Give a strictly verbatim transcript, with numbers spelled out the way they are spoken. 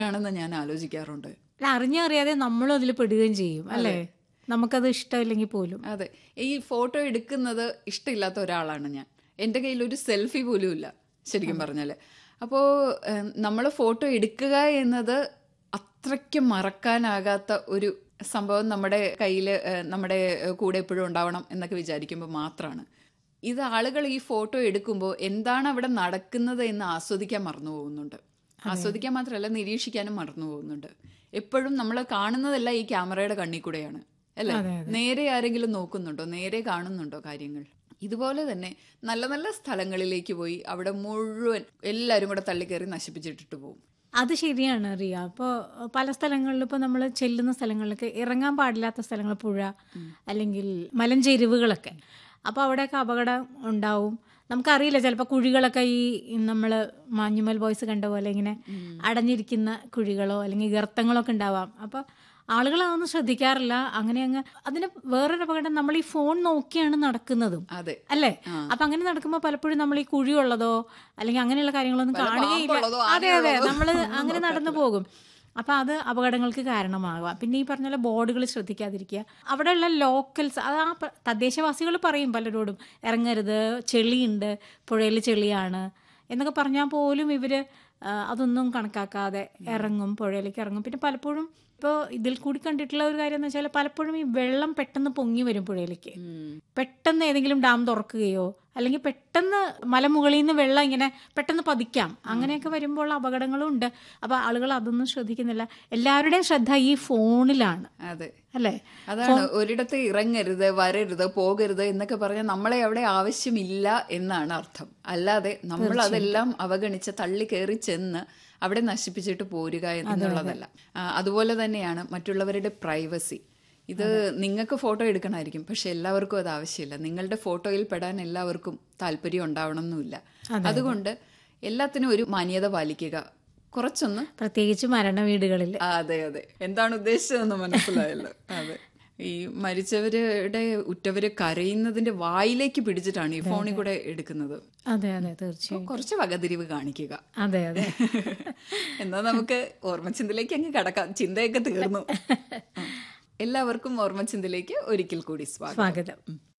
ആണെന്ന് ഞാൻ ആലോചിക്കാറുണ്ട്. അറിഞ്ഞറിയാതെ നമ്മളും അതിൽ പെടുകയും ചെയ്യും അല്ലേ, നമുക്കത് ഇഷ്ടമില്ലെങ്കിൽ പോലും. അതെ, ഈ ഫോട്ടോ എടുക്കുന്നത് ഇഷ്ടമില്ലാത്ത ഒരാളാണ് ഞാൻ. എൻ്റെ കയ്യിൽ ഒരു സെൽഫി പോലും ഇല്ല ശരിക്കും പറഞ്ഞാൽ. അപ്പോൾ നമ്മൾ ഫോട്ടോ എടുക്കുക എന്നത് അത്രയ്ക്ക് മറക്കാനാകാത്ത ഒരു സംഭവം നമ്മുടെ കയ്യിൽ, നമ്മുടെ കൂടെ എപ്പോഴും ഉണ്ടാവണം എന്നൊക്കെ വിചാരിക്കുമ്പോൾ മാത്രമാണ്. ഇത് ആളുകൾ ഈ ഫോട്ടോ എടുക്കുമ്പോൾ എന്താണ് അവിടെ നടക്കുന്നത് എന്ന് ആസ്വദിക്കാൻ മറന്നു പോകുന്നുണ്ട്. ആസ്വദിക്കാൻ മാത്രമല്ല, നിരീക്ഷിക്കാനും മറന്നു പോകുന്നുണ്ട്. എപ്പോഴും നമ്മൾ കാണുന്നതല്ല ഈ ക്യാമറയുടെ കണ്ണിൽ കൂടെയാണ് അല്ലേ. നേരെ ആരെങ്കിലും നോക്കുന്നുണ്ടോ, നേരെ കാണുന്നുണ്ടോ കാര്യങ്ങൾ? ഇതുപോലെ തന്നെ നല്ല നല്ല സ്ഥലങ്ങളിലേക്ക് പോയി അവിടെ മുഴുവൻ എല്ലാവരും കൂടെ തള്ളിക്കയറി നശിപ്പിച്ചിട്ടിട്ട് പോകും. അത് ശരിയാണ് റിയ. അപ്പോൾ പല സ്ഥലങ്ങളിലും ഇപ്പോൾ നമ്മൾ ചെല്ലുന്ന സ്ഥലങ്ങളിലൊക്കെ ഇറങ്ങാൻ പാടില്ലാത്ത സ്ഥലങ്ങൾ, പുഴ അല്ലെങ്കിൽ മലഞ്ചെരിവുകളൊക്കെ, അപ്പോൾ അവിടെയൊക്കെ അപകടം ഉണ്ടാവും. നമുക്കറിയില്ല, ചിലപ്പോൾ കുഴികളൊക്കെ ഈ നമ്മൾ മഞ്ഞുമൽ ബോയ്സ് കണ്ട പോലെ ഇങ്ങനെ അടഞ്ഞിരിക്കുന്ന കുഴികളോ അല്ലെങ്കിൽ ഗർത്തങ്ങളോ ഒക്കെ ഉണ്ടാവാം. അപ്പോൾ ആളുകൾ അതൊന്നും ശ്രദ്ധിക്കാറില്ല. അങ്ങനെ അങ്ങ് അതിന് വേറൊരു അപകടം, നമ്മൾ ഈ ഫോൺ നോക്കിയാണ് നടക്കുന്നതും അല്ലേ. അപ്പൊ അങ്ങനെ നടക്കുമ്പോൾ പലപ്പോഴും നമ്മൾ ഈ കുഴിയുള്ളതോ അല്ലെങ്കിൽ അങ്ങനെയുള്ള കാര്യങ്ങളൊന്നും കാണുകയില്ല. അതെ അതെ, നമ്മൾ അങ്ങനെ നടന്നു പോകും. അപ്പം അത് അപകടങ്ങൾക്ക് കാരണമാകാം. പിന്നെ ഈ പറഞ്ഞ പോലെ ബോർഡുകൾ ശ്രദ്ധിക്കാതിരിക്കുക. അവിടെയുള്ള ലോക്കൽസ്, അത് ആ തദ്ദേശവാസികൾ പറയും പലരോടും, ഇറങ്ങരുത്, ചെളിയുണ്ട്, പുഴയിൽ ചെളിയാണ് എന്നൊക്കെ പറഞ്ഞാൽ പോലും ഇവർ അതൊന്നും കണക്കാക്കാതെ ഇറങ്ങും, പുഴയിലേക്ക് ഇറങ്ങും. പിന്നെ പലപ്പോഴും ഇപ്പോൾ ഇതിൽ കൂടി കണ്ടിട്ടുള്ള ഒരു കാര്യം എന്ന് വെച്ചാൽ പലപ്പോഴും ഈ വെള്ളം പെട്ടെന്ന് പൊങ്ങി വരും പുഴയിലേക്ക്. പെട്ടെന്ന് ഏതെങ്കിലും ഡാം തുറക്കുകയോ അല്ലെങ്കിൽ പെട്ടെന്ന് മലമുകളിൽ നിന്ന് വെള്ളം ഇങ്ങനെ പെട്ടെന്ന് പതിക്കാം. അങ്ങനെയൊക്കെ വരുമ്പോൾ അപകടങ്ങളും ഉണ്ട്. അപ്പോൾ ആളുകൾ അതൊന്നും ശ്രദ്ധിക്കുന്നില്ല. എല്ലാവരുടെയും ശ്രദ്ധ ഈ ഫോണിലാണ്. അതെ അല്ലേ, അതാണ്. ഒരിടത്ത് ഇറങ്ങരുത്, വരരുത്, പോകരുത് എന്നൊക്കെ പറഞ്ഞാൽ നമ്മളെ അവിടെ ആവശ്യമില്ല എന്നാണ് അർത്ഥം. അല്ലാതെ നമ്മൾ അതെല്ലാം അവഗണിച്ച് തള്ളി കയറി ചെന്ന് അവിടെ നശിപ്പിച്ചിട്ട് പോരുക എന്നുള്ളതല്ല. അതുപോലെ തന്നെയാണ് മറ്റുള്ളവരുടെ പ്രൈവസി. ഇത് നിങ്ങൾക്ക് ഫോട്ടോ എടുക്കണമായിരിക്കും, പക്ഷെ എല്ലാവർക്കും അത് ആവശ്യമില്ല. നിങ്ങളുടെ ഫോട്ടോയിൽ പെടാൻ എല്ലാവർക്കും താല്പര്യം ഉണ്ടാവണം എന്നില്ല. അതുകൊണ്ട് എല്ലാത്തിനും ഒരു മാന്യത പാലിക്കുക. കുറച്ചൊന്ന്, പ്രത്യേകിച്ച് മരണ വീടുകളിൽ. അതെ അതെ, എന്താണ് ഉദ്ദേശിച്ചതെന്ന് മനസ്സിലായല്ലോ. അതെ, ഈ മരിച്ചവരുടെ ഉറ്റവര് കരയുന്നതിന്റെ വായിലേക്ക് പിടിച്ചിട്ടാണ് ഈ ഫോണിൽ കൂടെ എടുക്കുന്നത്. അതെ അതെ, തീർച്ചയായും കുറച്ച് വകതിരിവ് കാണിക്കുക. അതെ അതെ. എന്നാ നമുക്ക് ഓർമ്മച്ചിന്തയിലേക്ക് അങ്ങ് കടക്കാം. ചിന്തയൊക്കെ തീർന്നു. എല്ലാവർക്കും ഓർമ്മച്ചിന്തയിലേക്ക് ഒരിക്കൽ കൂടി സ്വാഗതം.